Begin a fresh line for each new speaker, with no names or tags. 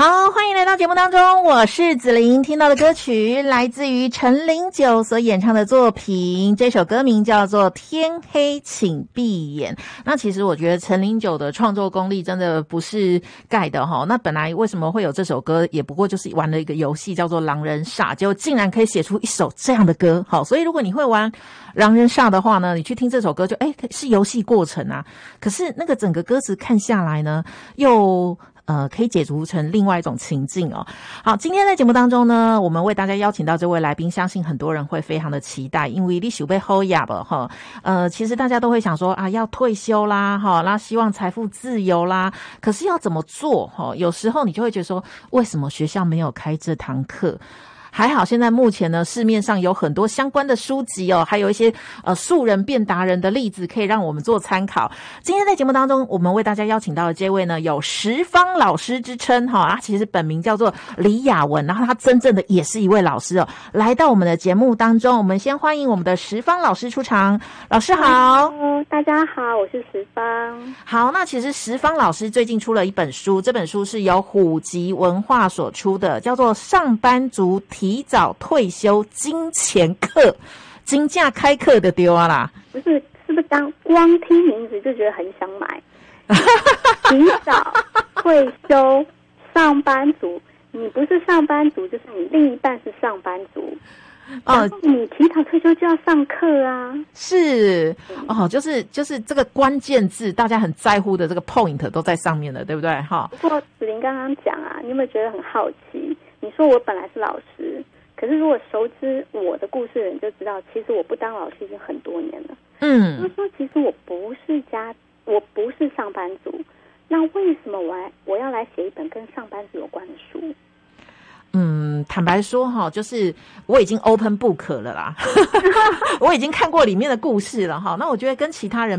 好，欢迎来到节目当中，我是子琳。听到的歌曲来自于陈零九所演唱的作品，这首歌名叫做《天黑请闭眼》。那其实我觉得陈零九的创作功力真的不是盖的齁。那本来为什么会有这首歌，也不过就是玩了一个游戏叫做狼人杀，结果竟然可以写出一首这样的歌。好，所以如果你会玩狼人杀的话呢，你去听这首歌就是游戏过程啊。可是那个整个歌词看下来呢，又可以解读成另外一种情境哦。好，今天在节目当中呢，我们为大家邀请到这位来宾，相信很多人会非常的期待，因为你想要好呀吧哈。其实大家都会想说啊，要退休啦哈，那希望财富自由啦，可是要怎么做哈？有时候你就会觉得说，为什么学校没有开这堂课？还好现在目前呢，市面上有很多相关的书籍哦，还有一些素人变达人的例子可以让我们做参考。今天在节目当中，我们为大家邀请到的这位呢，有十方老师之称哈，他其实本名叫做李雅文，然后他真正的也是一位老师哦。来到我们的节目当中，我们先欢迎我们的十方老师出场。老师好。
大家好，我是十方。
好，那其实十方老师最近出了一本书，这本书是由虎吉文化所出的，叫做《上班族提早退休金钱课》，金价开课的丢啊啦！
不是，是不是光听名字就觉得很想买？提早退休，上班族，你不是上班族，就是你另一半是上班族。你提早退休就要上课啊！
是哦，就是这个关键字，大家很在乎的这个 point 都在上面了，对不对？哈。
不过子琳刚刚讲啊，你有没有觉得很好奇？你说我本来是老师，可是如果熟知我的故事的人就知道，其实我不当老师已经很多年了。就是说，其实我不是上班族，那为什么我要来写一本跟上班族有关的书？
坦白说哈，就是我已经 open book 了啦，我已经看过里面的故事了哈。那我觉得跟其他人